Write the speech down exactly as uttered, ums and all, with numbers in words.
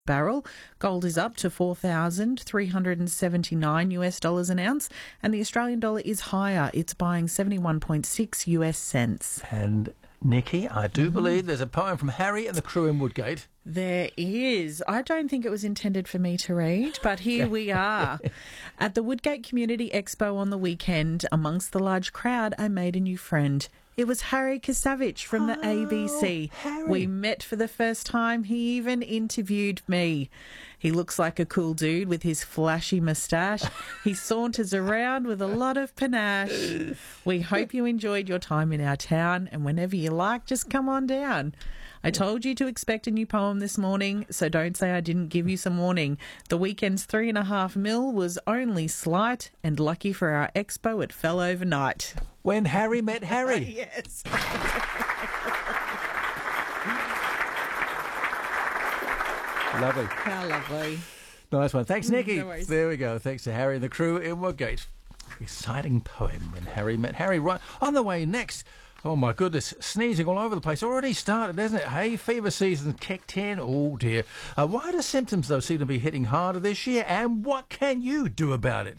barrel. Gold is up to four thousand three hundred seventy-nine US dollars an ounce, and the Australian dollar is higher. It's buying seventy-one point six US cents. And Nikki, I do Mm-hmm. believe there's a poem from Harry and the crew in Woodgate. There is. I don't think it was intended for me to read, but here we are. At the Woodgate Community Expo on the weekend, amongst the large crowd, I made a new friend. It was Harry Kasavich from the A B C. Harry. We met for the first time. He even interviewed me. He looks like a cool dude with his flashy moustache. He saunters around with a lot of panache. We hope you enjoyed your time in our town, and whenever you like, just come on down. I told you to expect a new poem this morning, so don't say I didn't give you some warning. The weekend's three and a half mil was only slight, and lucky for our expo, it fell overnight. When Harry met Harry. Yes. Lovely. How lovely. Nice one. Thanks, Nikki. No worries. There we go. Thanks to Harry and the crew in Woodgate. Exciting poem, When Harry Met Harry. Right on the way next. Oh, my goodness. Sneezing all over the place. Already started, hasn't it? Hay fever season kicked in. Oh, dear. Uh, why do symptoms, though, seem to be hitting harder this year? And what can you do about it?